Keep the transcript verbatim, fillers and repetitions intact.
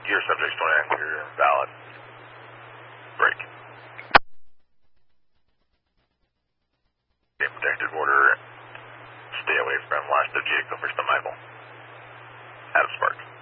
Gear subjects twenty-nine clear, valid. Break. Stay protected order. Stay away from last of vehicle for some idle. Adam Sparks.